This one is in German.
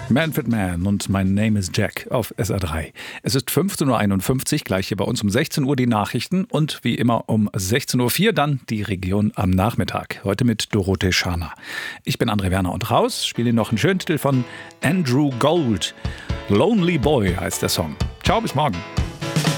Manfred Mann und mein Name is Jack auf SR3. Es ist 15.51 Uhr, gleich hier bei uns um 16 Uhr die Nachrichten und wie immer um 16.04 Uhr dann die Region am Nachmittag. Heute mit Dorothee Scharner. Ich bin André Werner und raus, spiele Ihnen noch einen schönen Titel von Andrew Gold. Lonely Boy heißt der Song. Ciao, bis morgen.